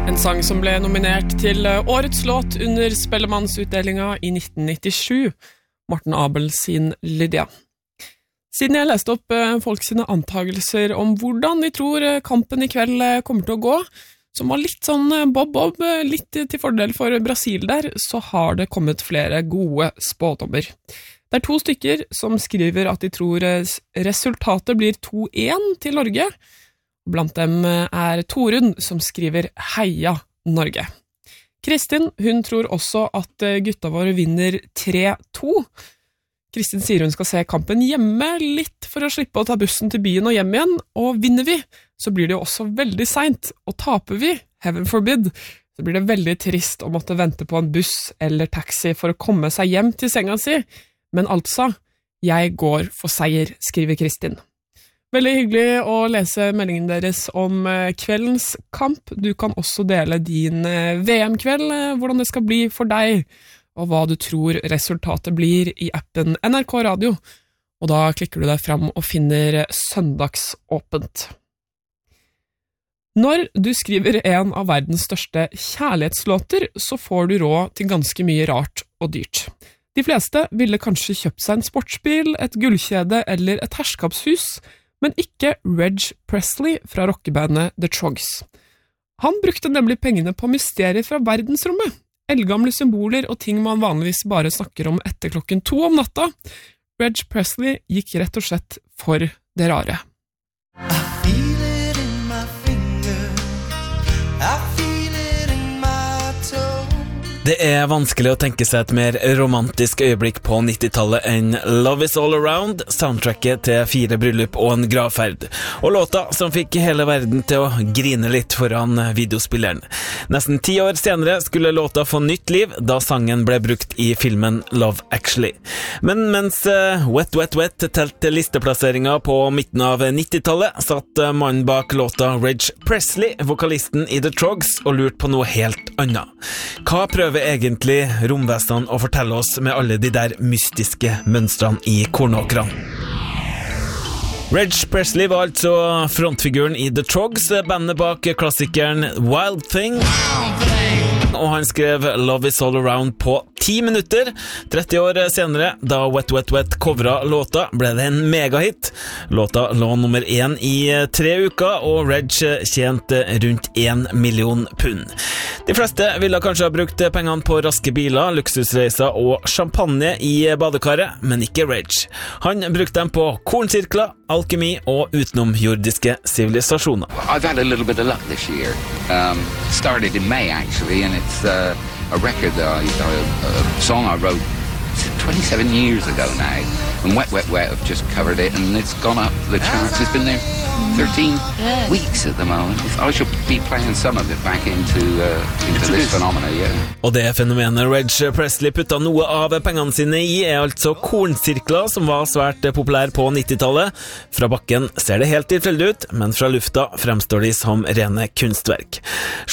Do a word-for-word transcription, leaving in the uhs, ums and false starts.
En sang som ble nominert til årets låt under Spellemannsutdelinga i nitten nittisju, Morten Abel sin Lydia. Siden jeg leste opp folk sine antagelser om hvordan de tror kampen i kveld kommer til å gå, som var litt sånn bob-bob, litt til fordel for Brasil der, så har det kommet flere gode spådommer. Det er to stykker som skriver at de tror resultatet blir to én til Norge. Blant dem er Torunn som skriver Heia Norge. Kristin, hun tror også at gutta våre vinner tre to. Kristin sier hun skal se kampen hjemme litt for å slippe å ta bussen til byen og hjem igjen, og vinner vi, så blir det jo også veldig sent, og taper vi, heaven forbid, så blir det veldig trist å måtte vente på en buss eller taxi for å komme seg hjem til senga si, men altså, jeg går for seier, skriver Kristin. Veldig hyggelig å lese meldingen deres om kveldens kamp. Du kan også dele din V M-kveld, hvordan det skal bli for deg, og hva du tror resultatet blir i appen N R K Radio. Og da klikker du deg fram og finner søndagsåpent. Når du skriver en av verdens største kjærlighetslåter, så får du råd til ganske mye rart og dyrt. De fleste ville kanskje kjøpt seg en sportsbil, et gullkjede eller et herskapshus, men ikke Reg Presley fra rockebandet The Trogs. Han brukte nemlig pengene på mysterier fra verdensrommet, eldgamle symboler og ting man vanligvis bare snakker om etter klokken to om natta. Reg Presley gikk rett og slett for det rare. I feel it in my finger, I feel it in my toe. Det er vanskelig å tenke seg et mer romantisk øyeblikk på nittitallet enn Love is all around, soundtracket til fire bryllup og en gravferd, og låta som fikk hele verden til å grine litt foran videospilleren. Nesten ti år senere skulle låta få nytt liv da sangen ble brukt i filmen Love Actually. Men mens uh, Wet Wet Wet telte listeplasseringa på midten av nittitallet, satt mannen bak låta Reg Presley, vokalisten i The Trogs, og lurt på noe helt annet. Hva prøver egentlig romvesenene å fortelle oss med alle de der mystiske mønstrene i kornåkrene? Reg Presley var altså frontfiguren i The Trogs, bandet bak klassikeren Wild Thing, og han skrev Love is all around på ti minutter. tretti år senere, da Wet Wet Wet covra låta, ble det en megahit. Låta lå nummer én i tre uker, og Reg tjente rundt en million pund. De fleste ville kanskje ha brukt pengene på raske biler, luksusreiser og champagne i badekaret, men ikke Reg. Han brukte dem på kornsirkler, alkemi og utenomjordiske sivilisasjoner. I've had a little bit of luck this year. Um, started in May actually, and it's uh, a record that I, a, a song I wrote twenty-seven years ago now, and Wet Wet Wet have just covered it, and it's gone up the charts. It's been there thirteen weeks at the moment. I should be playing some of it back into, uh, into this phenomena, yeah. Og det fenomenet Reg Presley putta noe av pengene sine i er altså kornsirkler som var svært populær på nittitallet. Fra bakken ser det helt tilfeldig ut, men fra lufta fremstår de som rene kunstverk.